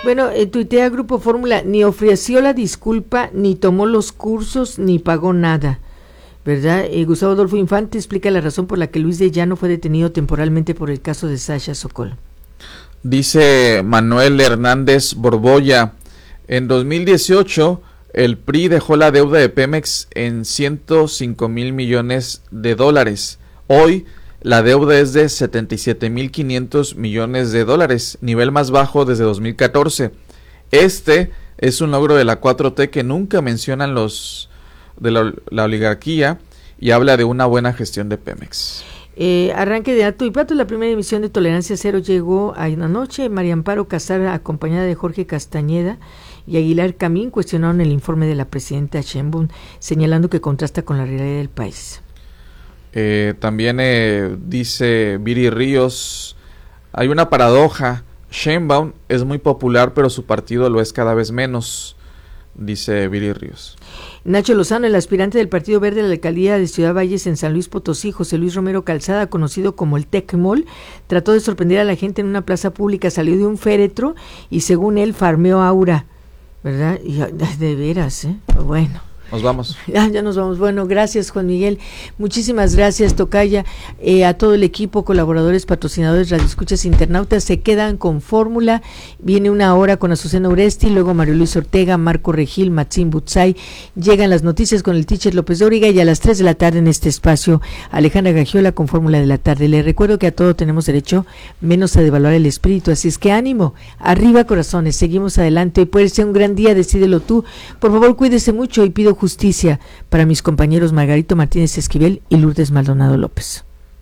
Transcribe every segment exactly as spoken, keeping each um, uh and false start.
Bueno, eh, tuitea Grupo Fórmula, ni ofreció la disculpa, ni tomó los cursos, ni pagó nada, ¿verdad? Eh, Gustavo Adolfo Infante explica la razón por la que Luis de Llano fue detenido temporalmente por el caso de Sasha Sokol. Dice Manuel Hernández Borbolla, en dos mil dieciocho el P R I dejó la deuda de Pemex en ciento cinco mil millones de dólares. Hoy la deuda es de setenta y siete mil quinientos millones de dólares, nivel más bajo desde dos mil catorce. Este es un logro de la cuatro T que nunca mencionan los de la, la oligarquía y habla de una buena gestión de Pemex. Eh, arranque de Ato y Pato, la primera emisión de Tolerancia Cero llegó anoche. María Amparo Casar, acompañada de Jorge Castañeda y Aguilar Camín, cuestionaron el informe de la presidenta Sheinbaum, señalando que contrasta con la realidad del país. Eh, también eh, dice Viri Ríos, hay una paradoja, Sheinbaum es muy popular pero su partido lo es cada vez menos, dice Viri Ríos. Nacho Lozano, el aspirante del Partido Verde a la alcaldía de Ciudad Valles en San Luis Potosí, José Luis Romero Calzada, conocido como el Tecmol, trató de sorprender a la gente en una plaza pública, salió de un féretro y según él farmeó aura, ¿verdad? Y de veras, ¿eh? Bueno. Nos vamos. Ya, ya nos vamos. Bueno, gracias Juan Miguel. Muchísimas gracias, Tocaya. Eh, a todo el equipo, colaboradores, patrocinadores, radioescuchas, internautas, se quedan con Fórmula. Viene una hora con Azucena Uresti, luego Mario Luis Ortega, Marco Regil, Matzin Butzai. Llegan las noticias con el teacher López Dóriga y a las tres de la tarde en este espacio, Alejandra Gagiola con Fórmula de la tarde. Les recuerdo que a todo tenemos derecho, menos a devaluar el espíritu. Así es que ánimo, arriba corazones, seguimos adelante. Hoy puede ser un gran día, decídelo tú. Por favor, cuídese mucho y pido justicia para mis compañeros Margarito Martínez Esquivel y Lourdes Maldonado López.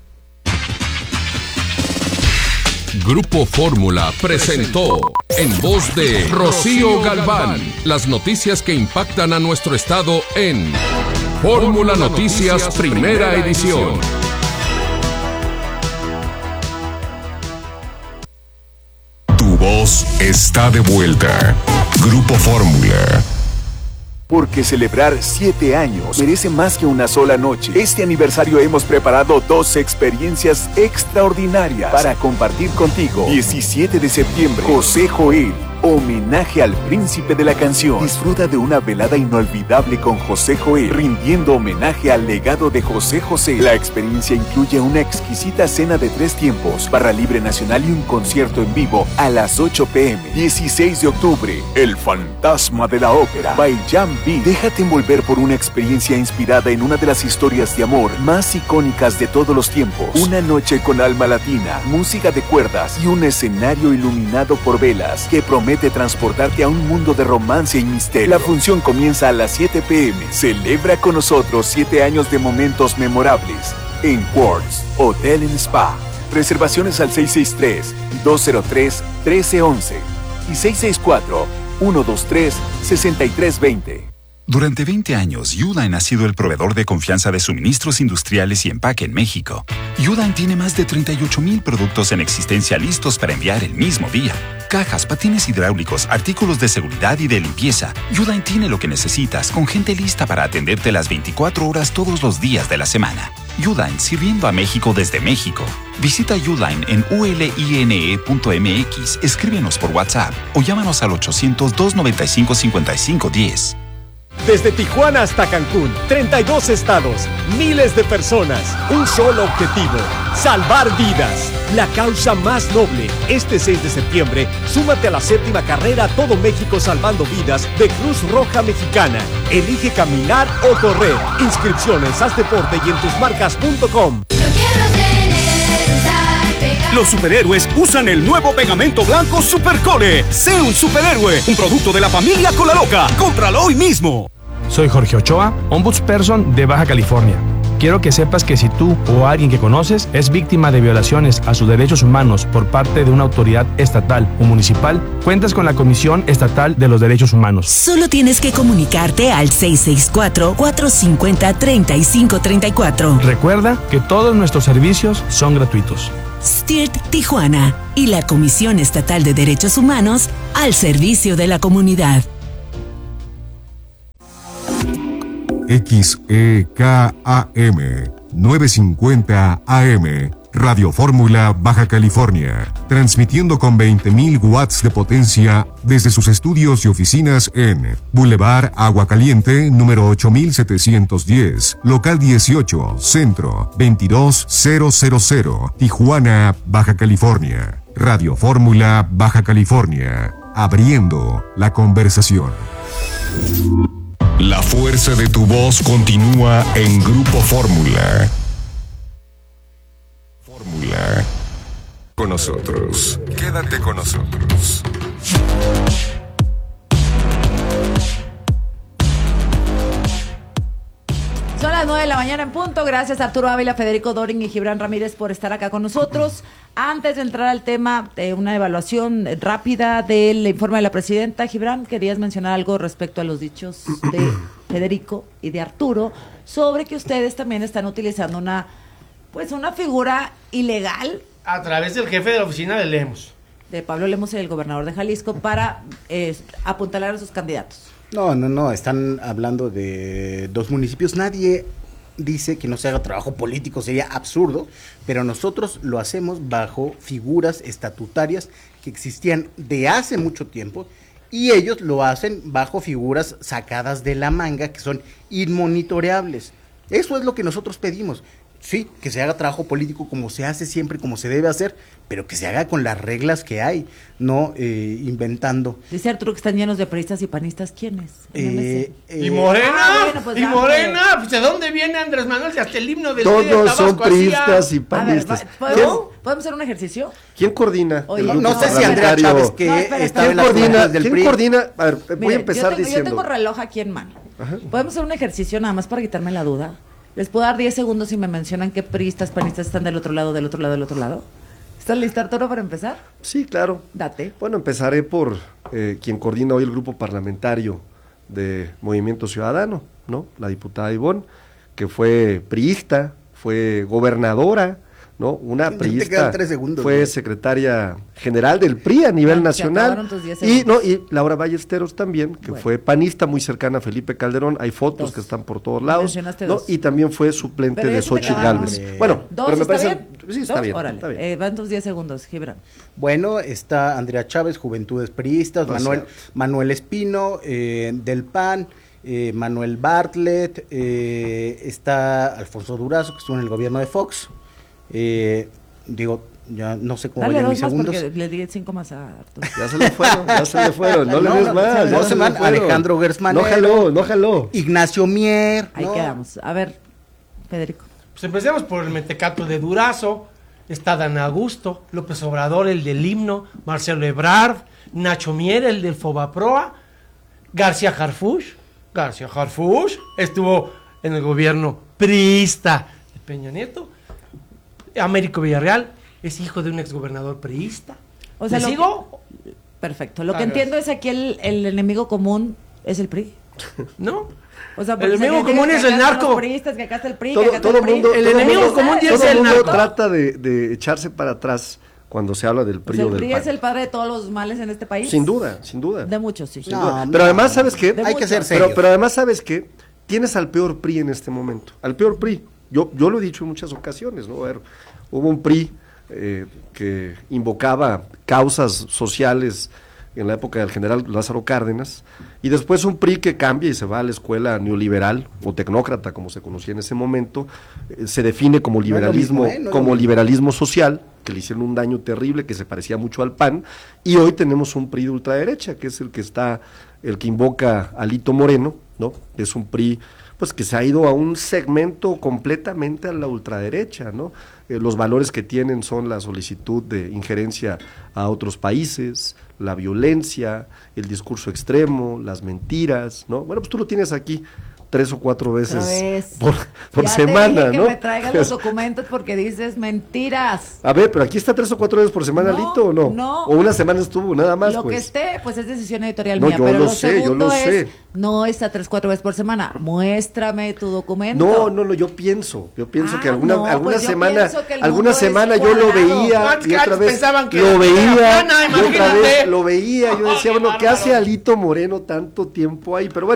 Grupo Fórmula presentó en voz de Rocío Galván las noticias que impactan a nuestro estado en Fórmula Noticias Primera Edición. Tu voz está de vuelta. Grupo Fórmula. Porque celebrar siete años merece más que una sola noche. Este aniversario hemos preparado dos experiencias extraordinarias para compartir contigo. diecisiete de septiembre, José Joel, homenaje al príncipe de la canción. Disfruta de una velada inolvidable con José Joel, rindiendo homenaje al legado de José José. La experiencia incluye una exquisita cena de tres tiempos, barra libre nacional y un concierto en vivo a las ocho pm. dieciséis de octubre, El fantasma de la ópera, by Jan B. Déjate envolver por una experiencia inspirada en una de las historias de amor más icónicas de todos los tiempos. Una noche con alma latina, música de cuerdas y un escenario iluminado por velas que promete transportarte a un mundo de romance y misterio. La función comienza a las siete pm. Celebra con nosotros siete años de momentos memorables en Quartz Hotel and Spa. Reservaciones al seis seis tres, dos cero tres, uno tres uno uno y seis seis cuatro, uno dos tres, seis tres dos cero. Durante veinte años, Uline ha sido el proveedor de confianza de suministros industriales y empaque en México. Uline tiene más de treinta y ocho mil productos en existencia listos para enviar el mismo día. Cajas, patines hidráulicos, artículos de seguridad y de limpieza. Uline tiene lo que necesitas, con gente lista para atenderte las veinticuatro horas todos los días de la semana. Uline, sirviendo a México desde México. Visita Uline en u l i n e punto m x, escríbenos por WhatsApp o llámanos al ochocientos, dos noventa y cinco, cincuenta y cinco diez. Desde Tijuana hasta Cancún, treinta y dos estados, miles de personas, un solo objetivo, salvar vidas. La causa más noble. Este seis de septiembre, súmate a la séptima carrera Todo México Salvando Vidas de Cruz Roja Mexicana. Elige caminar o correr. Inscripciones, haz deporte y en tus marcas punto com. Los superhéroes usan el nuevo pegamento blanco Supercole. Sé un superhéroe, un producto de la familia Cola Loca. Cómpralo hoy mismo. Soy Jorge Ochoa, ombudsperson de Baja California. Quiero que sepas que si tú o alguien que conoces es víctima de violaciones a sus derechos humanos por parte de una autoridad estatal o municipal, cuentas con la Comisión Estatal de los Derechos Humanos. Solo tienes que comunicarte al seis seis cuatro, cuatro cinco cero, tres cinco tres cuatro. Recuerda que todos nuestros servicios son gratuitos. S T I R T Tijuana y la Comisión Estatal de Derechos Humanos al servicio de la comunidad. X E K A M novecientos cincuenta A M Radio Fórmula Baja California, transmitiendo con veinte mil watts de potencia desde sus estudios y oficinas en Boulevard Agua Caliente, número ocho mil setecientos diez, local dieciocho, centro, veintidós mil, Tijuana, Baja California. Radio Fórmula Baja California, abriendo la conversación. La fuerza de tu voz continúa en Grupo Fórmula. Fórmula. Con nosotros. Quédate con nosotros. Son las nueve de la mañana en punto. Gracias a Arturo Ávila, Federico Doring y Gibran Ramírez por estar acá con nosotros. Antes de entrar al tema de una evaluación rápida del informe de la presidenta, Gibran, querías mencionar algo respecto a los dichos de Federico y de Arturo sobre que ustedes también están utilizando una, pues una figura ilegal. A través del jefe de la oficina de Lemos. De Pablo Lemos, el gobernador de Jalisco, para eh, apuntalar a sus candidatos. No, no, no, están hablando de dos municipios. Nadie dice que no se haga trabajo político, sería absurdo, pero nosotros lo hacemos bajo figuras estatutarias que existían de hace mucho tiempo y ellos lo hacen bajo figuras sacadas de la manga que son inmonitoreables. Eso es lo que nosotros pedimos. Sí, que se haga trabajo político como se hace siempre, como se debe hacer, pero que se haga con las reglas que hay, no eh, inventando. Dice Arturo que están llenos de priistas y panistas. ¿Quiénes? Eh, ¿Y Morena? Ah, bueno, pues ¿Y ya, Morena? Pues, ¿de dónde viene Andrés Manuel? Si hasta el himno del Todos Rey de Tabasco son priistas hacía... y panistas. A ver, ¿podemos, ¿podemos hacer un ejercicio? ¿Quién coordina? Oye, el no, grupo no sé si Andrea parlamentario? Chávez, que No, espera, está espera. en las ¿Quién coordina? filas del ¿Quién P R I. coordina? A ver, voy Mire, a empezar yo tengo, diciendo. Yo tengo reloj aquí en mano. Ajá. ¿Podemos hacer un ejercicio nada más para quitarme la duda? ¿Les puedo dar diez segundos y me mencionan qué priistas, panistas están del otro lado, del otro lado, del otro lado? ¿Estás lista, Arturo, para empezar? Sí, claro. Date. Bueno, empezaré por eh, quien coordina hoy el grupo parlamentario de Movimiento Ciudadano, ¿no? La diputada Ivonne, que fue priista, fue gobernadora, ¿no? Una Te priista, quedan tres segundos, fue ¿no? secretaria general del P R I a nivel Ah, se nacional. acabaron tus diez Y segundos. no, y Laura Ballesteros también, que Bueno. fue panista muy cercana a Felipe Calderón, hay fotos Dos. que están por todos lados, Mencionaste ¿no? dos. Y también fue suplente Pero ya de se te Xochitl acabaron. Gálvez. Hombre. Bueno, ¿Dos pero me está parece, bien? sí, está ¿Dos? bien, Órale. está bien. Eh, van tus diez segundos, Gibran. Bueno, está Andrea Chávez, Juventudes Priistas, O Manuel, sea, Manuel Espino, eh, del P A N, eh, Manuel Bartlett, eh, está Alfonso Durazo, que estuvo en el gobierno de Fox, eh, digo, ya no sé cómo Dale vayan dos mis más segundos. porque le di cinco más a Arturo. Ya se le fueron, ya se le fueron, no, No, le des no, más, no ya se se le van. fueron. Alejandro Gersmanero. No jaló, no jaló. Ignacio Mier. Ahí ¿no? quedamos. A ver, Federico. Pues empecemos por el mentecato de Durazo. Está Dan Augusto, López Obrador, el del himno, Marcelo Ebrard, Nacho Mier, el del Fobaproa, García Harfuch, García Harfuch estuvo en el gobierno priista de Peña Nieto, Américo Villarreal es hijo de un exgobernador priista. O sea, ¿Me lo sigo? que- perfecto. Lo Ah, que gracias. entiendo es aquí el, el enemigo común es el P R I. ¿No? O sea, El porque enemigo se común dice es que el acá están narco. los priistas, que acá está el P R I, que Todo, acá está todo el P R I. mundo, El todo enemigo mundo- común ya es todo el mundo narco. trata de, de echarse para atrás cuando se habla del P O R I sea, o el del P R I P A es N. el padre de todos los males en este país. Sin duda, sin duda. De muchos, sí. Sin No, duda. no, Pero además, ¿sabes qué? De Hay que muchos. ser serios. Pero, pero además, ¿sabes qué? Tienes al peor P R I en este momento, al peor P R I. Yo, yo lo he dicho en muchas ocasiones, ¿no? A ver, hubo un P R I eh, que invocaba causas sociales en la época del general Lázaro Cárdenas, y después un P R I que cambia y se va a la escuela neoliberal o tecnócrata, como se conocía en ese momento, eh, se define como es lo liberalismo, mismo, ¿eh? No es lo como mismo. liberalismo social, que le hicieron un daño terrible, que se parecía mucho al P A N, y hoy tenemos un P R I de ultraderecha, que es el que está, el que invoca a Alito Moreno, ¿no? Es un P R I pues que se ha ido a un segmento completamente a la ultraderecha, ¿no? Eh, los valores que tienen son la solicitud de injerencia a otros países, la violencia, el discurso extremo, las mentiras, ¿no? Bueno, pues tú lo tienes aquí tres o cuatro veces Otra vez. por, por Ya semana, te dije ¿no? que me traigan los documentos porque dices mentiras. A ver, pero aquí está tres o cuatro veces por semana, No, Lito, ¿o no? no. O una semana estuvo, nada más, Lo pues. que esté, pues es decisión editorial No, mía. yo pero lo lo sé, yo segundo lo es, sé. no está tres, cuatro veces por semana. Muéstrame tu documento. No, no, no, yo pienso, yo pienso Ah, que alguna, no, alguna pues yo semana, pienso que el alguna mundo es semana yo lo cuadrado. veía Antes y que otra antes vez pensaban que lo era veía plana, y otra imagínate. vez lo veía, yo decía, Qué bueno, ¿qué bárbaro. hace Alito Moreno tanto tiempo ahí? Pero bueno,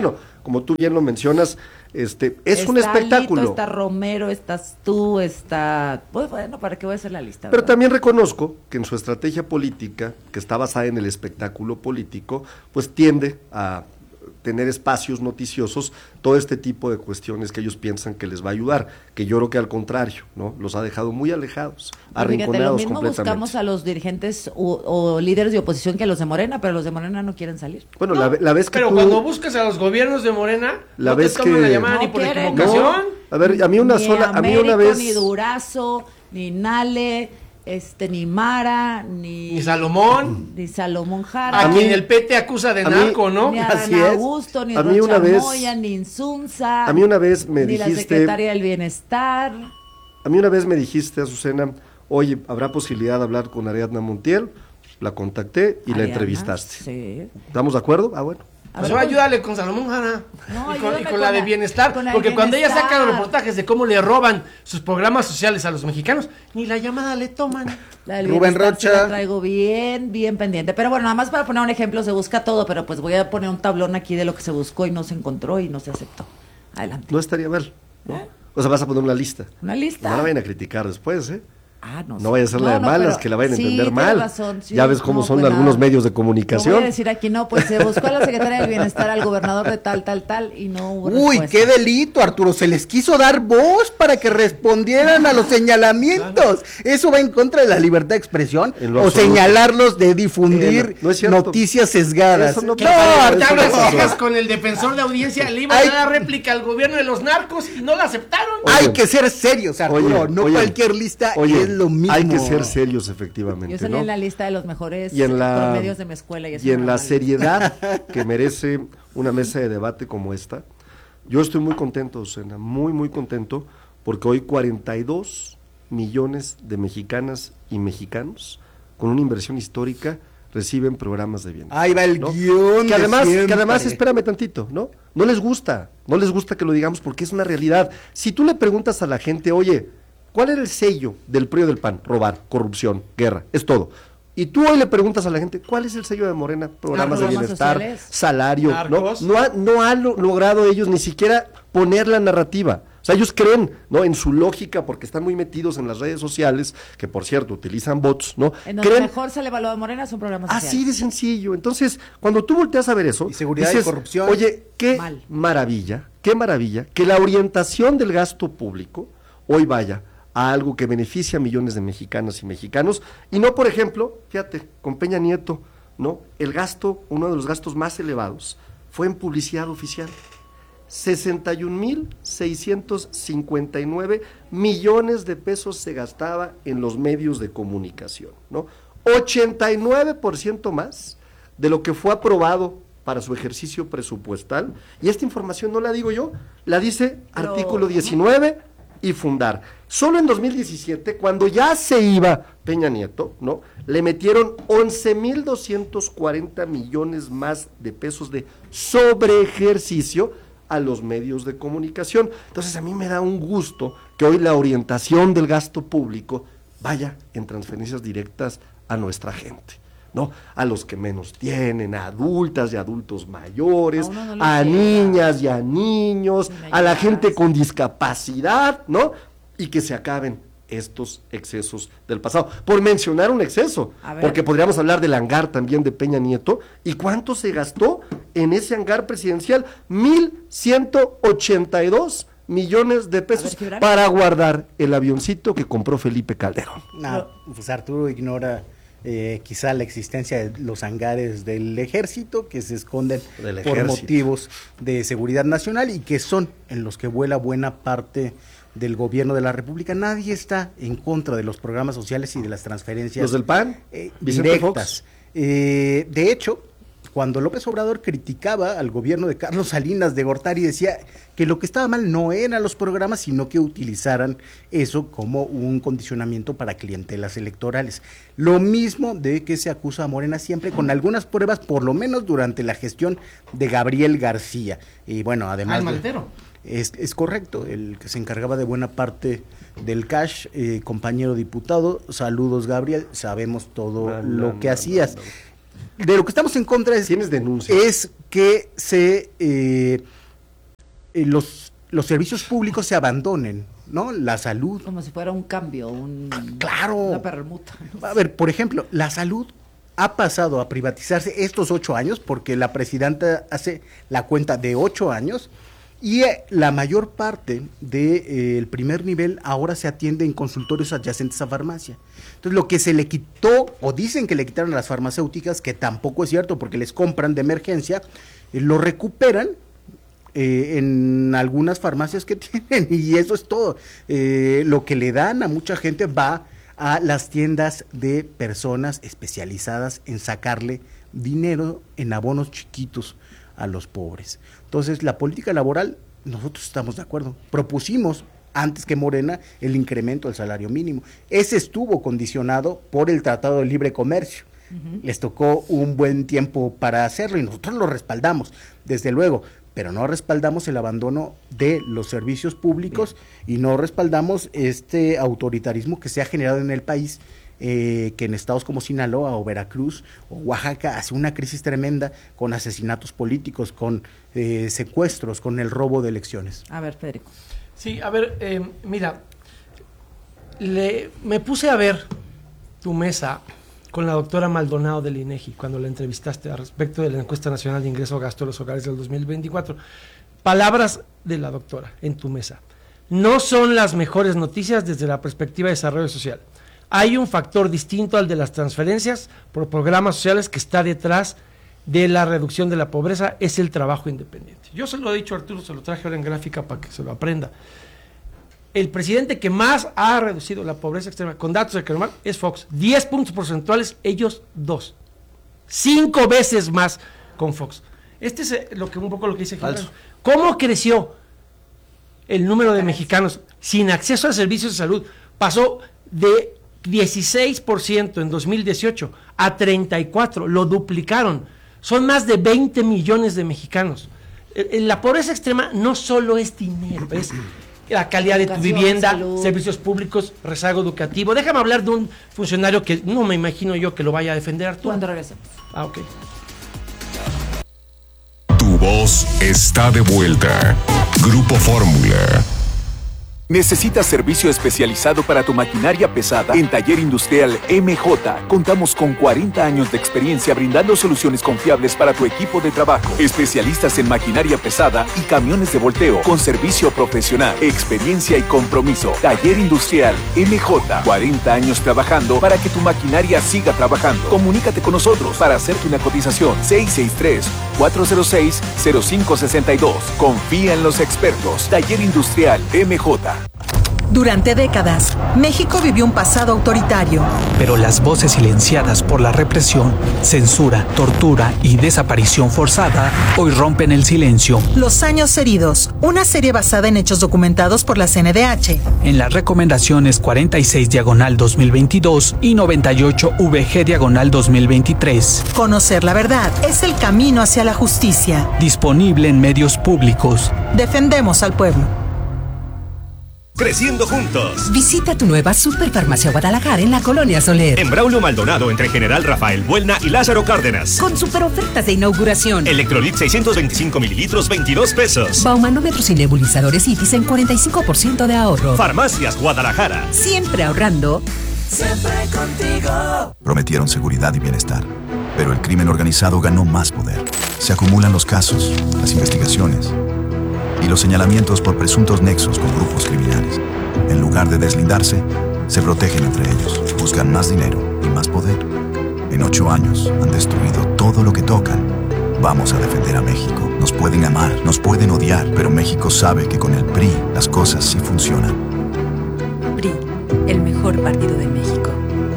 como tú bien lo mencionas, este, es está un espectáculo. Alito, está Romero, estás tú, está... Pues bueno, ¿para qué voy a hacer la lista? Pero ¿verdad? también reconozco que en su estrategia política, que está basada en el espectáculo político, pues tiende a tener espacios noticiosos, todo este tipo de cuestiones que ellos piensan que les va a ayudar, que yo creo que al contrario, ¿no? Los ha dejado muy alejados, Pero fíjate, lo arrinconados mismo completamente. buscamos a los dirigentes o, o líderes de oposición que a los de Morena, pero los de Morena no quieren salir. Bueno, la, ve- la vez que Pero tú... cuando buscas a los gobiernos de Morena, La no vez te toman que- la llamada No ni por quieren. equivocación. A ver, a mí una Ni sola, a mí una Américo, vez... ni Durazo, ni Nale, este, ni Mara, ni... Ni Salomón. Ni Salomón Jara. A quien el P T acusa de a mí- narco, ¿no? Ni Así Adán es. Augusto, ni A mí Rocha una vez- Moya, ni Insunza. A mí una vez me ni la dijiste- secretaria del Bienestar. A mí una vez me dijiste, Azucena, oye, ¿habrá posibilidad de hablar con Ariadna Montiel? La contacté y la Ariadna, entrevistaste. Sí. ¿Estamos de acuerdo? Ah, bueno. Pues va, ayúdale con Salomón Jara No, y, con, y ayúdame con con la de la- bienestar, con la de porque cuando ella bienestar. saca los reportajes de cómo le roban sus programas sociales a los mexicanos, ni la llamada le toman. La del Rubén bienestar sí Rocha. la traigo bien, bien pendiente. Pero bueno, nada más para poner un ejemplo, se busca todo, pero pues voy a poner un tablón aquí de lo que se buscó y no se encontró y no se aceptó. Adelante. No estaría mal, ¿no? O sea, vas a poner una lista. Una lista. No la vayan a criticar después, ¿eh? Ah, no, No vaya a ser la de malas, que la vayan a sí, entender tienes mal. razón, sí. Ya ves cómo No, son pues algunos nada. medios de Lo comunicación. voy a decir aquí, no, pues se buscó a la secretaria del Bienestar, al gobernador de tal, tal, tal, y no hubo Uy, respuesta. qué delito, Arturo. Se les quiso dar voz para que respondieran a los señalamientos. ¿Eso va en contra de la libertad de expresión? En lo ¿O absoluto. señalarlos de difundir Eh, no, no es cierto. noticias sesgadas? Eso no Que pasa, para eso evitar no las pasa. quejas con el defensor de audiencia, le iba a Ay. dar réplica al gobierno de los narcos y no la aceptaron. Hay que ser serios, Arturo. Oye, no oye, cualquier lista oye, es lo mismo. Hay que ser serios, efectivamente, Yo salí ¿no? en la lista de los mejores Y en la, promedios de mi escuela. Y, eso y en no la era mal. seriedad que merece una mesa de debate como esta, yo estoy muy contento, Susana, muy, muy contento, porque hoy cuarenta y dos millones de mexicanas y mexicanos, con una inversión histórica, reciben programas de bienestar. Ahí va el ¿no? guión Que de además, que siempre. además, espérame tantito, ¿no? No les gusta, no les gusta que lo digamos porque es una realidad. Si tú le preguntas a la gente, oye, ¿cuál era el sello del P R I o del P A N? Robar, corrupción, guerra, es todo. Y tú hoy le preguntas a la gente, ¿cuál es el sello de Morena? Programas de Programas bienestar, sociales. salario, ¿no? Narcos. No, ha, no han lo- logrado ellos ni siquiera poner la narrativa. O sea, ellos creen, ¿no? En su lógica, porque están muy metidos en las redes sociales, que por cierto utilizan bots, ¿no? En donde Creen mejor se le evalúa a Morena son programas así sociales. de sencillo. Entonces, cuando tú volteas a ver eso, Y seguridad y dices, corrupción. oye, qué Mal. maravilla, qué maravilla que la orientación del gasto público hoy vaya a algo que beneficia a millones de mexicanas y mexicanos, y no, por ejemplo, fíjate, con Peña Nieto, ¿no? El gasto, uno de los gastos más elevados, fue en publicidad oficial. sesenta y un mil seiscientos cincuenta y nueve millones de pesos se gastaba en los medios de comunicación, ¿no? ochenta y nueve por ciento más de lo que fue aprobado para su ejercicio presupuestal, y esta información no la digo yo, la dice Pero- artículo diecinueve y Fundar. Solo en dos mil diecisiete, cuando ya se iba Peña Nieto, ¿no? Le metieron once mil doscientos cuarenta millones más de pesos de sobreejercicio a los medios de comunicación. Entonces a mí me da un gusto que hoy la orientación del gasto público vaya en transferencias directas a nuestra gente, ¿no? A los que menos tienen, a adultas y adultos mayores, A uno no le a llega. niñas y a niños, Me a la llegas. gente con discapacidad, ¿no? Y que se acaben estos excesos del pasado. Por mencionar un exceso, A ver. porque podríamos hablar del hangar también de Peña Nieto, ¿y cuánto se gastó en ese hangar presidencial? Mil ciento ochenta y dos millones de pesos Gibran. para guardar el avioncito que compró Felipe Calderón. No, pues Arturo ignora eh, quizá la existencia de los hangares del ejército que se esconden Del por ejército. motivos de seguridad nacional y que son en los que vuela buena parte del gobierno de la República. Nadie está en contra de los programas sociales y de las transferencias ¿Los del P A N? eh, ¿Vicente directas. Eh, de hecho, cuando López Obrador criticaba al gobierno de Carlos Salinas de Gortari, decía que lo que estaba mal no eran los programas, sino que utilizaran eso como un condicionamiento para clientelas electorales. Lo mismo de que se acusa a Morena siempre con algunas pruebas, por lo menos durante la gestión de Gabriel García. Y bueno, además... Ah, el de- maletero. es, es correcto, el que se encargaba de buena parte del cash, eh, compañero diputado, saludos Gabriel, sabemos todo No, lo no, que no, hacías. no, De lo que estamos en contra es, Tienes denuncias. es que se eh, eh, los, los servicios públicos se abandonen, ¿no? La salud. Como si fuera un cambio, un, claro. una permuta. ¿No? A ver, por ejemplo, la salud ha pasado a privatizarse estos ocho años, porque la presidenta hace la cuenta de ocho años, y eh, la mayor parte del de, eh, primer nivel ahora se atiende en consultorios adyacentes a farmacia. Entonces, lo que se le quitó, o dicen que le quitaron a las farmacéuticas, que tampoco es cierto porque les compran de emergencia, eh, lo recuperan eh, en algunas farmacias que tienen, y eso es todo. Eh, lo que le dan a mucha gente va a las tiendas de personas especializadas en sacarle dinero en abonos chiquitos a los pobres. Entonces, la política laboral, nosotros estamos de acuerdo. Propusimos, antes que Morena, el incremento del salario mínimo. Ese estuvo condicionado por el Tratado de Libre Comercio. Uh-huh. Les tocó un buen tiempo para hacerlo y nosotros lo respaldamos, desde luego, pero no respaldamos el abandono de los servicios públicos. Bien. Y no respaldamos este autoritarismo que se ha generado en el país, eh, que en estados como Sinaloa o Veracruz o Oaxaca hace una crisis tremenda con asesinatos políticos, con eh, secuestros, con el robo de elecciones. A ver, Federico. Sí, a ver, eh, mira, le, me puse a ver tu mesa con la doctora Maldonado del INEGI cuando la entrevistaste al respecto de la encuesta nacional de ingreso gasto de los hogares del dos mil veinticuatro. Palabras de la doctora en tu mesa. No son las mejores noticias desde la perspectiva de desarrollo social. Hay un factor distinto al de las transferencias por programas sociales que está detrás de la reducción de la pobreza, es el trabajo independiente. Yo se lo he dicho a Arturo, se lo traje ahora en gráfica para que se lo aprenda. El presidente que más ha reducido la pobreza extrema, con datos de Economar, es Fox. diez puntos porcentuales, ellos dos. Cinco veces más con Fox. Este es lo que un poco lo que dice Gibran. ¿Cómo creció el número de mexicanos sin acceso a servicios de salud? Pasó de dieciséis por ciento en dos mil dieciocho a treinta y cuatro por ciento, lo duplicaron. Son más de veinte millones de mexicanos. La pobreza extrema no solo es dinero, es la calidad de tu vivienda, salud, servicios públicos, rezago educativo. Déjame hablar de un funcionario que no me imagino yo que lo vaya a defender, Arturo. Cuando regresemos. Ah, ok. Tu voz está de vuelta. Grupo Fórmula. ¿Necesitas servicio especializado para tu maquinaria pesada? En Taller Industrial M J contamos con cuarenta años de experiencia brindando soluciones confiables para tu equipo de trabajo. Especialistas en maquinaria pesada y camiones de volteo con servicio profesional, experiencia y compromiso. Taller Industrial M J, cuarenta años trabajando para que tu maquinaria siga trabajando. Comunícate con nosotros para hacerte una cotización. seis seis tres, cuatro cero seis, cero cinco seis dos. Confía en los expertos. Taller Industrial M J. Durante décadas, México vivió un pasado autoritario. Pero las voces silenciadas por la represión, censura, tortura y desaparición forzada hoy rompen el silencio. Los años heridos, una serie basada en hechos documentados por la C N D H. En las recomendaciones cuarenta y seis diagonal dos mil veintidós y noventa y ocho V G diagonal dos mil veintitrés. Conocer la verdad es el camino hacia la justicia. Disponible en medios públicos. Defendemos al pueblo. Creciendo juntos. Visita tu nueva Superfarmacia Guadalajara en la Colonia Soler. En Braulio Maldonado, entre General Rafael Buelna y Lázaro Cárdenas. Con super ofertas de inauguración. Electrolit seiscientos veinticinco mililitros, veintidós pesos. Baumanómetros y nebulizadores Itis en cuarenta y cinco por ciento de ahorro. Farmacias Guadalajara. Siempre ahorrando. Siempre contigo. Prometieron seguridad y bienestar, pero el crimen organizado ganó más poder. Se acumulan los casos, las investigaciones y los señalamientos por presuntos nexos con grupos criminales. En lugar de deslindarse, se protegen entre ellos, buscan más dinero y más poder. En ocho años han destruido todo lo que tocan. Vamos a defender a México. Nos pueden amar, nos pueden odiar, pero México sabe que con el P R I las cosas sí funcionan. P R I, el mejor partido de México.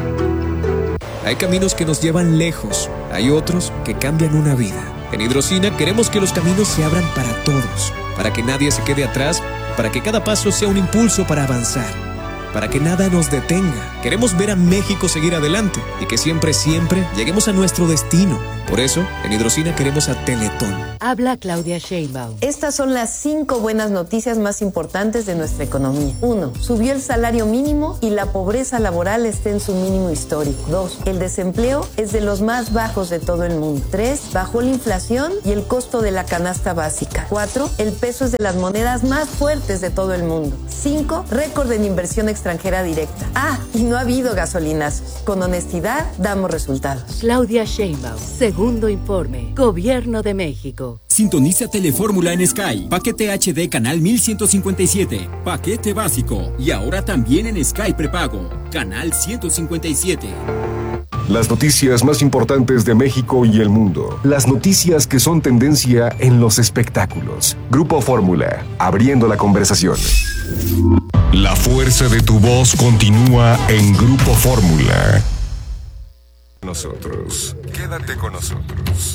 Hay caminos que nos llevan lejos, hay otros que cambian una vida. En Hidrocina queremos que los caminos se abran para todos, para que nadie se quede atrás, para que cada paso sea un impulso para avanzar, para que nada nos detenga. Queremos ver a México seguir adelante y que siempre, siempre lleguemos a nuestro destino. Por eso, en Hidrocina queremos a Teletón. Habla Claudia Sheinbaum. Estas son las cinco buenas noticias más importantes de nuestra economía. Uno, subió el salario mínimo y la pobreza laboral está en su mínimo histórico. Dos, el desempleo es de los más bajos de todo el mundo. Tres, bajó la inflación y el costo de la canasta básica. Cuatro, el peso es de las monedas más fuertes de todo el mundo. Cinco, récord en inversión extranjera directa. Ah, y no ha habido gasolinas. Con honestidad, damos resultados. Claudia Sheinbaum, segundo informe, Gobierno de México. Sintoniza Telefórmula en Sky, paquete H D canal mil ciento cincuenta y siete, paquete básico y ahora también en Sky prepago, canal ciento cincuenta y siete. Las noticias más importantes de México y el mundo. Las noticias que son tendencia en los espectáculos. Grupo Fórmula, abriendo la conversación. La fuerza de tu voz continúa en Grupo Fórmula. Nosotros, quédate con nosotros.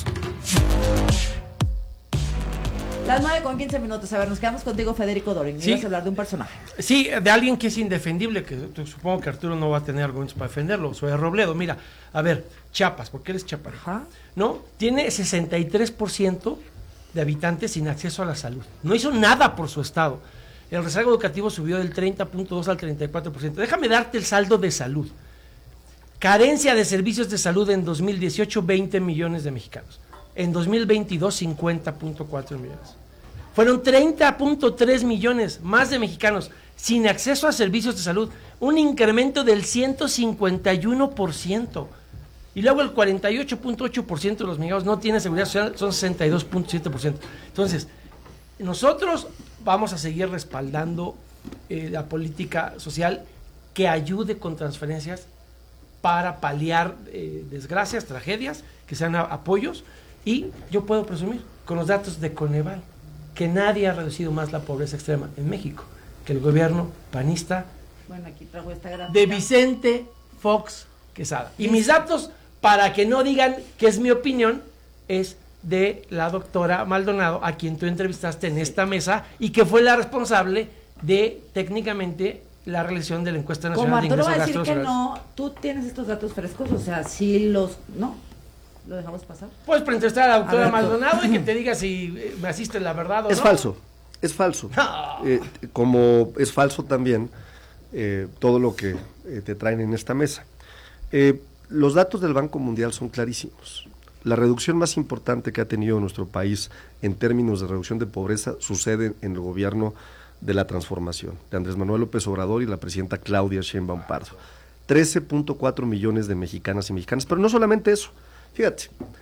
Las nueve con quince minutos. A ver, nos quedamos contigo, Federico Dorin. Sí. Ibas a hablar de un personaje. Sí, de alguien que es indefendible, que tú, supongo que Arturo no va a tener argumentos para defenderlo. Soy Robledo. Mira, a ver, Chiapas, porque él es chaparejo, ¿no? Tiene sesenta y tres por ciento de habitantes sin acceso a la salud. No hizo nada por su estado. El rezago educativo subió del treinta punto dos al treinta y cuatro por ciento. Déjame darte el saldo de salud. Carencia de servicios de salud en dos mil dieciocho, veinte millones de mexicanos. En dos mil veintidós, cincuenta punto cuatro millones. Fueron treinta punto tres millones más de mexicanos sin acceso a servicios de salud, un incremento del ciento cincuenta y uno por ciento. Y luego el cuarenta y ocho punto ocho por ciento de los mexicanos no tienen seguridad social, son sesenta y dos punto siete por ciento. Entonces, nosotros vamos a seguir respaldando eh, la política social que ayude con transferencias para paliar eh, desgracias, tragedias, que sean a, apoyos. Y yo puedo presumir, con los datos de Coneval, que nadie ha reducido más la pobreza extrema en México que el gobierno panista bueno, aquí trajo esta gráfica de Vicente Fox Quesada. Y mis datos, para que no digan que es mi opinión, es de la doctora Maldonado, a quien tú entrevistaste en esta mesa y que fue la responsable de, técnicamente, la realización de la encuesta nacional de ingresos Como Arturo va a decir gastos que no, tú tienes estos datos frescos, o sea, sí los... ¿no? ¿Lo dejamos pasar? Pues para entrevistar a la doctora a ver, Maldonado y que te diga si me asiste la verdad o es no. Falso, es falso, eh, como es falso también eh, todo lo que eh, te traen en esta mesa. Eh, los datos del Banco Mundial son clarísimos. La reducción más importante que ha tenido nuestro país en términos de reducción de pobreza sucede en el gobierno de la transformación, de Andrés Manuel López Obrador y la presidenta Claudia Sheinbaum Pardo. trece punto cuatro millones de mexicanas y mexicanos, pero no solamente eso. Fíjate,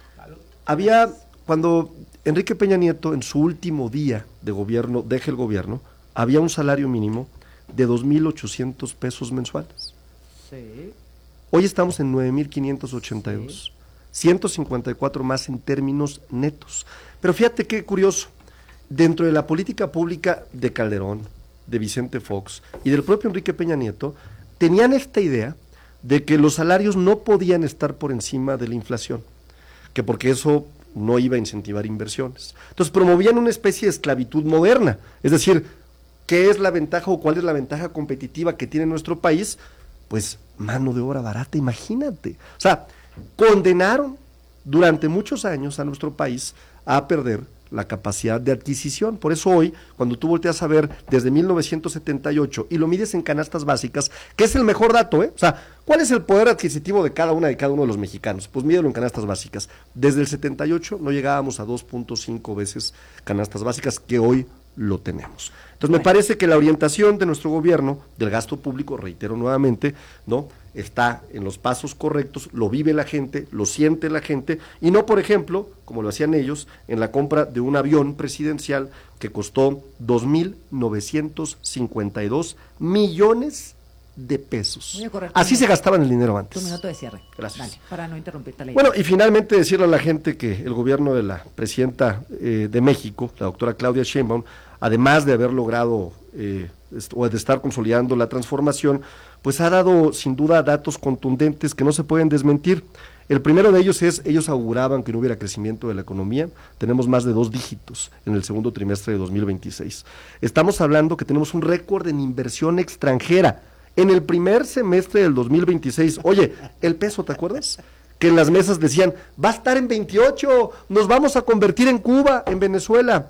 había, cuando Enrique Peña Nieto en su último día de gobierno, deja el gobierno, había un salario mínimo de dos mil ochocientos pesos mensuales. Sí. Hoy estamos en nueve mil quinientos ochenta y dos, sí. ciento cincuenta y cuatro más en términos netos. Pero fíjate qué curioso, dentro de la política pública de Calderón, de Vicente Fox y del propio Enrique Peña Nieto, tenían esta idea de que los salarios no podían estar por encima de la inflación, que porque eso no iba a incentivar inversiones. Entonces promovían una especie de esclavitud moderna, es decir, ¿qué es la ventaja o cuál es la ventaja competitiva que tiene nuestro país? Pues mano de obra barata, imagínate. O sea, condenaron durante muchos años a nuestro país a perder la capacidad de adquisición. Por eso hoy, cuando tú volteas a ver desde mil novecientos setenta y ocho y lo mides en canastas básicas, que es el mejor dato, ¿eh? O sea, ¿cuál es el poder adquisitivo de cada una de cada uno de los mexicanos? Pues mídelo en canastas básicas. Desde el setenta y ocho no llegábamos a dos punto cinco veces canastas básicas, que hoy lo tenemos. Entonces me parece que la orientación de nuestro gobierno, del gasto público, reitero nuevamente, ¿no?, está en los pasos correctos, lo vive la gente, lo siente la gente, y no, por ejemplo, como lo hacían ellos, en la compra de un avión presidencial que costó dos mil novecientos cincuenta y dos millones de pesos. Así se gastaban el dinero antes. Tu minuto de cierre. Gracias. Dale, para no interrumpirte la idea. Bueno, y finalmente decirle a la gente que el gobierno de la presidenta eh, de México, la doctora Claudia Sheinbaum, además de haber logrado eh, o de estar consolidando la transformación, pues ha dado sin duda datos contundentes que no se pueden desmentir. El primero de ellos es, ellos auguraban que no hubiera crecimiento de la economía, tenemos más de dos dígitos en el segundo trimestre de dos mil veintiséis. Estamos hablando que tenemos un récord en inversión extranjera en el primer semestre del dos mil veintiséis. Oye, el peso, ¿te acuerdas? Que en las mesas decían, va a estar en veintiocho, nos vamos a convertir en Cuba, en Venezuela,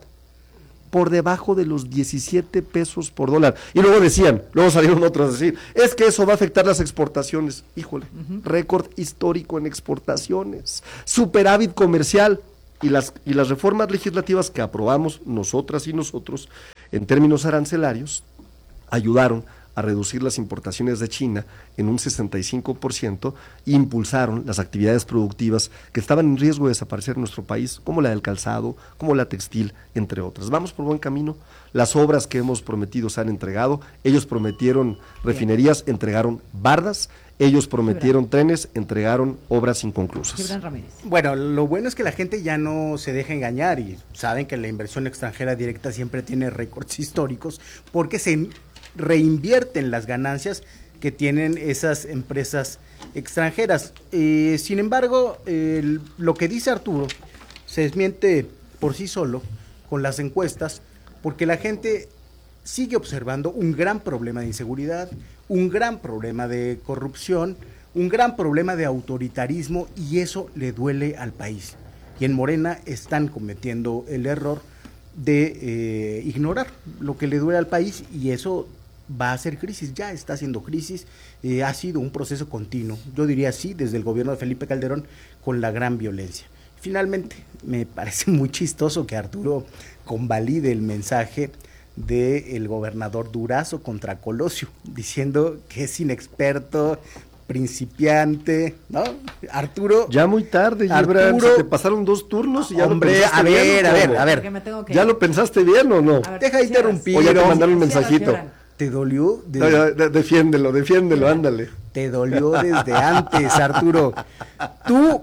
por debajo de los diecisiete pesos por dólar. Y luego decían, luego salieron otros a decir, es que eso va a afectar las exportaciones. Híjole, uh-huh. récord histórico en exportaciones, superávit comercial, Y las, y las reformas legislativas que aprobamos nosotras y nosotros, en términos arancelarios, ayudaron a reducir las importaciones de China en un sesenta y cinco por ciento e impulsaron las actividades productivas que estaban en riesgo de desaparecer en nuestro país, como la del calzado, como la textil, entre otras. Vamos por buen camino. Las obras que hemos prometido se han entregado. Ellos prometieron refinerías, entregaron bardas. Ellos prometieron trenes, entregaron obras inconclusas. Gibran Ramírez. Bueno, lo bueno es que la gente ya no se deja engañar y saben que la inversión extranjera directa siempre tiene récords históricos porque se reinvierten las ganancias que tienen esas empresas extranjeras. Eh, sin embargo, eh, lo que dice Arturo se desmiente por sí solo con las encuestas, porque la gente sigue observando un gran problema de inseguridad, un gran problema de corrupción, un gran problema de autoritarismo, y eso le duele al país. Y en Morena están cometiendo el error de eh, ignorar lo que le duele al país, y eso va a ser crisis, ya está haciendo crisis, eh, ha sido un proceso continuo, yo diría sí, desde el gobierno de Felipe Calderón, con la gran violencia. Finalmente, me parece muy chistoso que Arturo convalide el mensaje del gobernador Durazo contra Colosio, diciendo que es inexperto, principiante, ¿no? Arturo. Ya muy tarde, Gibran, se te pasaron dos turnos y ya hombre, lo pensaste a ver, bien, a ver, ¿cómo? a ver. ¿Ya lo pensaste bien o no? Ver, deja de interrumpir. O ya te mandaron un mensajito. ¿Te dolió? De... No, ya, de, defiéndelo, defiéndelo, ándale. Te dolió desde antes, Arturo. Tú,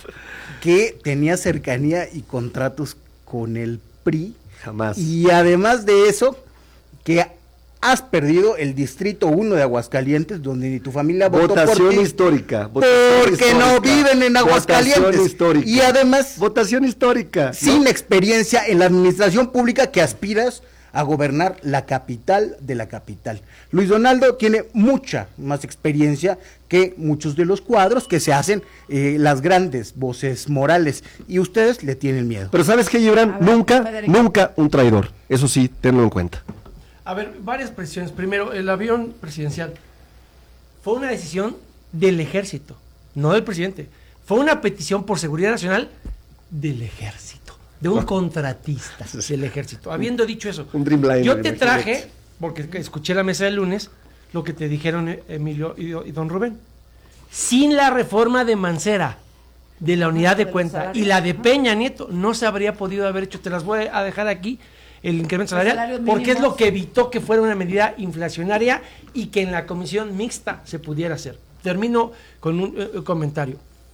que tenías cercanía y contratos con el P R I. Jamás. Y además de eso, que has perdido el distrito uno de Aguascalientes, donde ni tu familia votó por ti. Votación histórica. Votación porque histórica, no viven en Aguascalientes. Votación histórica. Y además, votación histórica. Sin ¿no? experiencia en la administración pública que aspiras a gobernar la capital de la capital. Luis Donaldo tiene mucha más experiencia que muchos de los cuadros que se hacen eh, las grandes voces morales, y ustedes le tienen miedo. Pero ¿sabes qué, Gibran? Ver, nunca, Federico. nunca un traidor. Eso sí, tenlo en cuenta. A ver, varias presiones. Primero, el avión presidencial fue una decisión del ejército, no del presidente. Fue una petición por seguridad nacional del ejército, de un contratista del ejército. Habiendo dicho eso, yo te traje, porque escuché la mesa del lunes, lo que te dijeron Emilio y, y don Rubén. Sin la reforma de Mancera, de la unidad de cuenta, y la de Peña Nieto, no se habría podido haber hecho. Te las voy a dejar aquí, el incremento salarial, porque es lo que evitó que fuera una medida inflacionaria y que en la comisión mixta se pudiera hacer. Termino con un eh, comentario.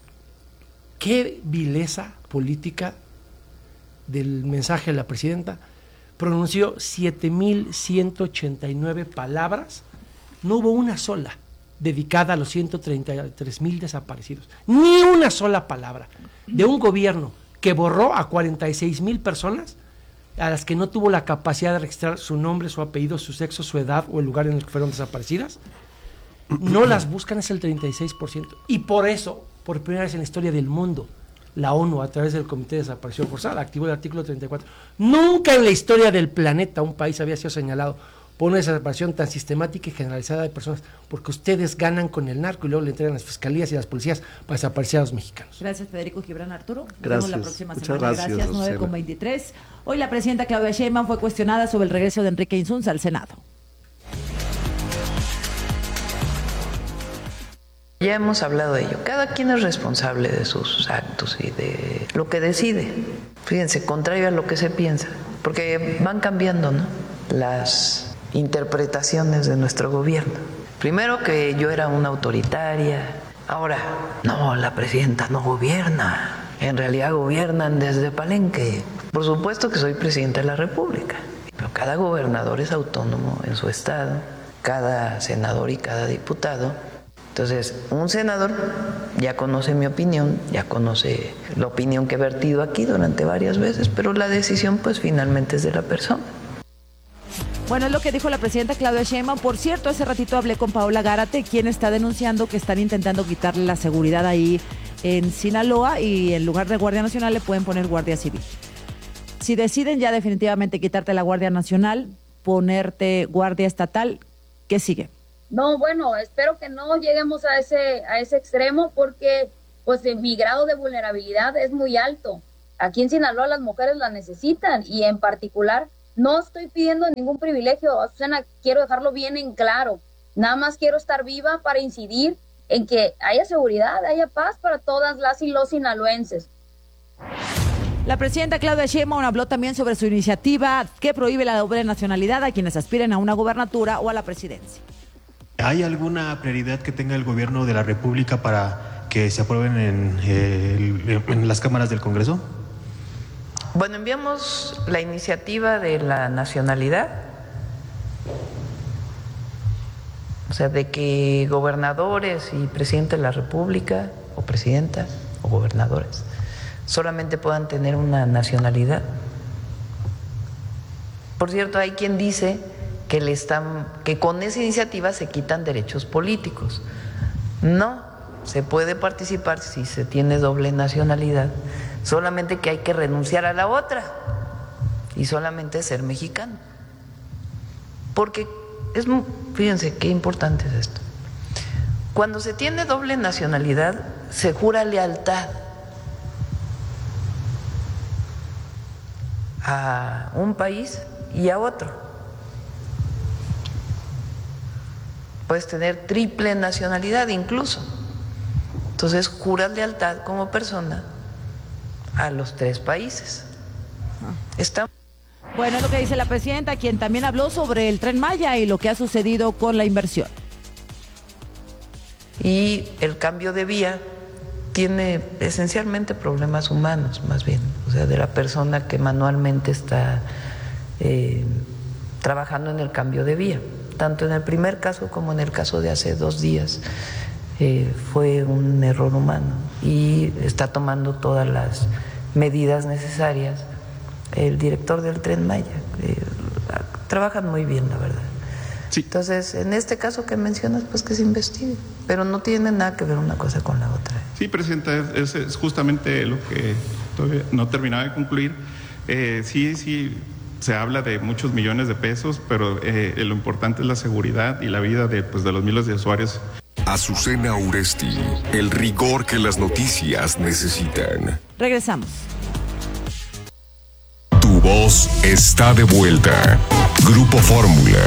Qué vileza política del mensaje de la presidenta. Pronunció siete mil ciento ochenta y nueve palabras, no hubo una sola dedicada a los ciento treinta y tres mil desaparecidos, ni una sola palabra de un gobierno que borró a cuarenta y seis mil personas a las que no tuvo la capacidad de registrar su nombre, su apellido, su sexo, su edad o el lugar en el que fueron desaparecidas. No las buscan, es el treinta y seis por ciento, y por eso, por primera vez en la historia del mundo, la ONU, a través del Comité de Desaparición Forzada, activó el artículo treinta y cuatro. Nunca en la historia del planeta un país había sido señalado por una desaparición tan sistemática y generalizada de personas, porque ustedes ganan con el narco y luego le entregan a las fiscalías y a las policías para desaparecer a los mexicanos. Gracias, Federico. Gibran, Arturo. Nos gracias. vemos la próxima Muchas semana. Gracias, gracias nueve con veintitrés. Hoy la presidenta Claudia Sheinbaum fue cuestionada sobre el regreso de Enrique Insunza al Senado. Ya hemos hablado de ello. Cada quien es responsable de sus actos y de lo que decide. Fíjense, contrario a lo que se piensa, porque van cambiando, ¿no?, las interpretaciones de nuestro gobierno. Primero que yo era una autoritaria, ahora, no, la presidenta no gobierna. En realidad gobiernan desde Palenque. Por supuesto que soy presidenta de la República, pero cada gobernador es autónomo en su estado, cada senador y cada diputado. Entonces, un senador ya conoce mi opinión, ya conoce la opinión que he vertido aquí durante varias veces, pero la decisión pues finalmente es de la persona. Bueno, es lo que dijo la presidenta Claudia Sheinbaum. Por cierto, hace ratito hablé con Paola Gárate, quien está denunciando que están intentando quitarle la seguridad ahí en Sinaloa y en lugar de Guardia Nacional le pueden poner Guardia Civil. Si deciden ya definitivamente quitarte la Guardia Nacional, ponerte Guardia Estatal, ¿qué sigue? No, bueno, espero que no lleguemos a ese a ese extremo porque pues mi grado de vulnerabilidad es muy alto. Aquí en Sinaloa las mujeres la necesitan y en particular no estoy pidiendo ningún privilegio, Azucena, quiero dejarlo bien en claro. Nada más quiero estar viva para incidir en que haya seguridad, haya paz para todas las y los sinaloenses. La presidenta Claudia Sheinbaum habló también sobre su iniciativa que prohíbe la doble nacionalidad a quienes aspiren a una gubernatura o a la presidencia. ¿Hay alguna prioridad que tenga el gobierno de la República para que se aprueben en, eh, en las cámaras del Congreso? Bueno, enviamos la iniciativa de la nacionalidad, o sea, de que gobernadores y presidente de la República, o presidenta, o gobernadores, solamente puedan tener una nacionalidad. Por cierto, hay quien dice que, le están, que con esa iniciativa se quitan derechos políticos. No, se puede participar si se tiene doble nacionalidad, solamente que hay que renunciar a la otra y solamente ser mexicano. Porque, es, fíjense qué importante es esto. Cuando se tiene doble nacionalidad, se jura lealtad a un país y a otro. Puedes tener triple nacionalidad incluso. Entonces juras lealtad como persona a los tres países. Está... Bueno, es lo que dice la presidenta, quien también habló sobre el Tren Maya y lo que ha sucedido con la inversión. Y el cambio de vía tiene esencialmente problemas humanos, más bien, o sea, de la persona que manualmente está eh, trabajando en el cambio de vía. Tanto en el primer caso como en el caso de hace dos días eh, fue un error humano y está tomando todas las medidas necesarias. El director del Tren Maya, eh, trabajan muy bien, la verdad. Sí. Entonces, en este caso que mencionas, pues que se investigue, pero no tiene nada que ver una cosa con la otra. Sí, Presidenta, es, es justamente lo que todavía no terminaba de concluir. Eh, sí, sí, se habla de muchos millones de pesos, pero eh, lo importante es la seguridad y la vida de, pues, de los miles de usuarios. Azucena Uresti, el rigor que las noticias necesitan. Regresamos. Tu voz está de vuelta. Grupo Fórmula.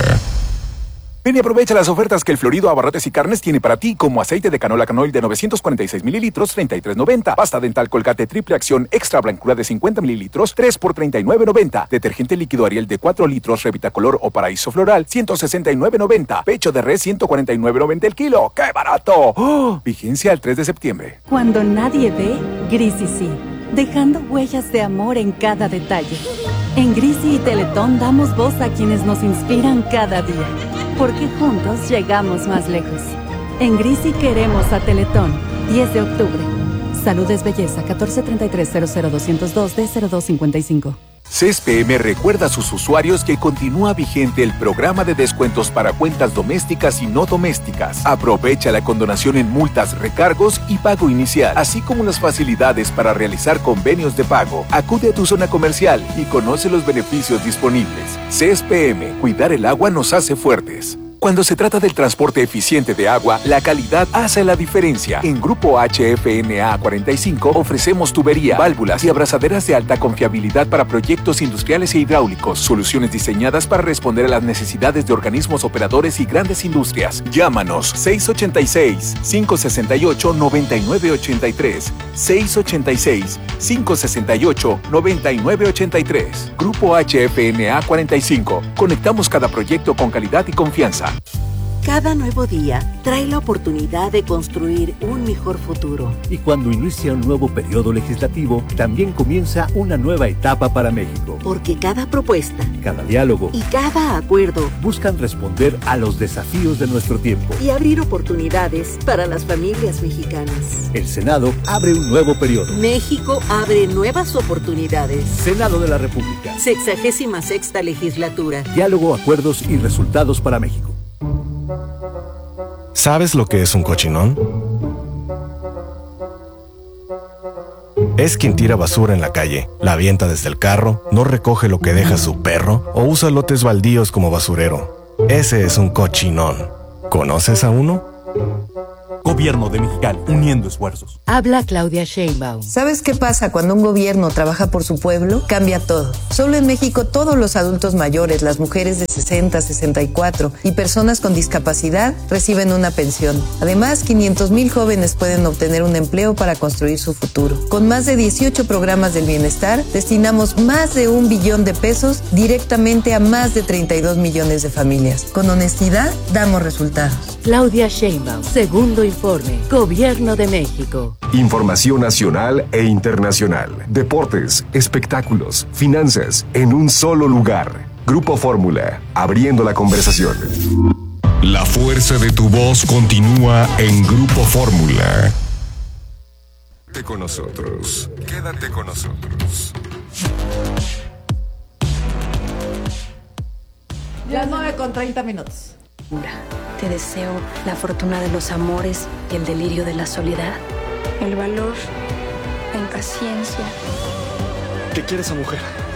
Ven y aprovecha las ofertas que el Florido Abarrotes y Carnes tiene para ti, como aceite de canola canoil de novecientos cuarenta y seis mililitros, treinta y tres noventa. Pasta dental Colgate triple acción extra blancura de cincuenta mililitros, tres por treinta y nueve noventa. Detergente líquido Ariel de cuatro litros, Revitacolor o Paraíso Floral, ciento sesenta y nueve noventa. Pecho de res, ciento cuarenta y nueve noventa el kilo. ¡Qué barato! ¡Oh! Vigencia el tres de septiembre. Cuando nadie ve, Grisi sí, dejando huellas de amor en cada detalle. En Grisi y Teletón damos voz a quienes nos inspiran cada día, porque juntos llegamos más lejos. En Grisi queremos a Teletón. diez de octubre. Salud es belleza. catorce treinta y tres cero cero doscientos dos D cero dos cincuenta y cinco. C E S P M recuerda a sus usuarios que continúa vigente el programa de descuentos para cuentas domésticas y no domésticas. Aprovecha la condonación en multas, recargos y pago inicial, así como las facilidades para realizar convenios de pago. Acude a tu zona comercial y conoce los beneficios disponibles. C E S P M, cuidar el agua nos hace fuertes. Cuando se trata del transporte eficiente de agua, la calidad hace la diferencia. En Grupo H F N A cuarenta y cinco ofrecemos tubería, válvulas y abrazaderas de alta confiabilidad para proyectos industriales e hidráulicos. Soluciones diseñadas para responder a las necesidades de organismos operadores y grandes industrias. Llámanos seis ocho seis, cinco seis ocho, nueve nueve ocho tres, seis ocho seis, cinco seis ocho, nueve nueve ocho tres. Grupo H F N A cuarenta y cinco. Conectamos cada proyecto con calidad y confianza. Cada nuevo día trae la oportunidad de construir un mejor futuro. Y cuando inicia un nuevo periodo legislativo, también comienza una nueva etapa para México. Porque cada propuesta, cada diálogo y cada acuerdo buscan responder a los desafíos de nuestro tiempo y abrir oportunidades para las familias mexicanas. El Senado abre un nuevo periodo. México abre nuevas oportunidades. Senado de la República. Sexagésima sexta legislatura. Diálogo, acuerdos y resultados para México. ¿Sabes lo que es un cochinón? Es quien tira basura en la calle, la avienta desde el carro, no recoge lo que deja su perro o usa lotes baldíos como basurero. Ese es un cochinón. ¿Conoces a uno? Gobierno de Mexicali, uniendo esfuerzos. Habla Claudia Sheinbaum. ¿Sabes qué pasa cuando un gobierno trabaja por su pueblo? Cambia todo. Solo en México todos los adultos mayores, las mujeres de sesenta, sesenta y cuatro y personas con discapacidad reciben una pensión. Además, quinientos mil jóvenes pueden obtener un empleo para construir su futuro. Con más de dieciocho programas del bienestar, destinamos más de un billón de pesos directamente a más de treinta y dos millones de familias. Con honestidad, damos resultados. Claudia Sheinbaum, segundo informe, Gobierno de México. Información nacional e internacional. Deportes, espectáculos, finanzas, en un solo lugar. Grupo Fórmula, abriendo la conversación. La fuerza de tu voz continúa en Grupo Fórmula. Quédate con nosotros. Quédate con nosotros. Las nueve con treinta minutos. Te deseo la fortuna de los amores y el delirio de la soledad. El valor, la impaciencia. ¿Qué quiere esa mujer?